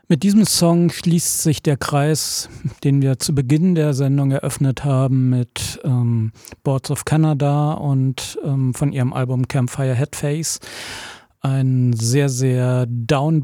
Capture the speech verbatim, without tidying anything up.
Mit diesem Song schließt sich der Kreis, den wir zu Beginn der Sendung eröffnet haben mit ähm, Boards of Canada und ähm, von ihrem Album Campfire Headface. Ein sehr, sehr downbeat